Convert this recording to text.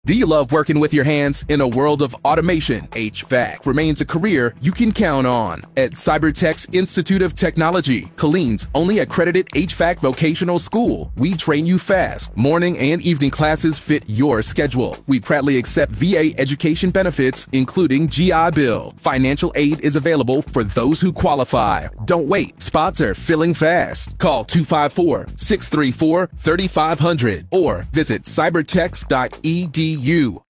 Do you love working with your hands? In a world of automation, HVAC remains a career you can count on. At Cybertech's Institute of Technology, Killeen's only accredited HVAC vocational school, we train you fast. Morning and evening classes fit your schedule. We proudly accept VA education benefits, including GI Bill. Financial aid is available for those who qualify. Don't wait. Spots are filling fast. Call 254-634-3500 or visit cybertechs.edu.